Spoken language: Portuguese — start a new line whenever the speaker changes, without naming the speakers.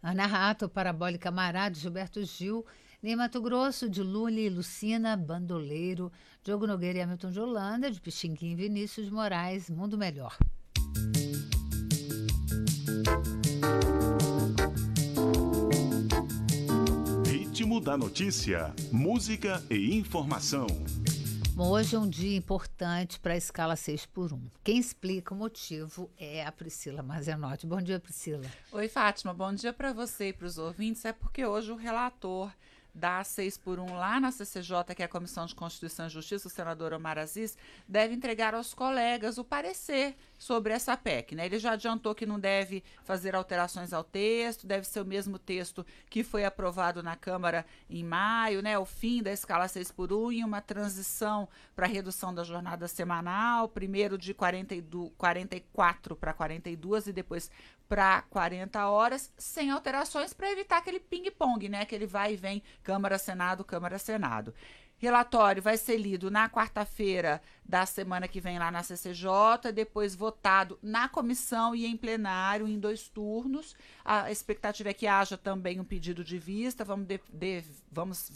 Ana Rato, Parabólica Mará, de Gilberto Gil. Ney Matogrosso, de Lully e Lucina, Bandoleiro. Diogo Nogueira e Hamilton de Holanda, de Pixinguinha e Vinícius de Moraes, Mundo Melhor.
Ritmo da notícia, música e informação.
Bom, hoje é um dia importante para a escala 6x1. Quem explica o motivo é a Priscila Mazenotti. Bom dia, Priscila.
Oi, Fátima. Bom dia para você e para os ouvintes. É porque hoje o relator da 6x1 lá na CCJ, que é a Comissão de Constituição e Justiça, o senador Omar Aziz, deve entregar aos colegas o parecer sobre essa PEC, né? Ele já adiantou que não deve fazer alterações ao texto, deve ser o mesmo texto que foi aprovado na Câmara em maio, né? O fim da escala 6x1 e uma transição para a redução da jornada semanal, primeiro de 44 para 42 e depois para 40 horas, sem alterações, para evitar aquele ping-pong, né? Aquele vai e vem, Câmara-Senado, Câmara-Senado. Relatório vai ser lido na quarta-feira da semana que vem lá na CCJ, depois votado na comissão e em plenário em 2 turnos. A expectativa é que haja também um pedido de vista, vamos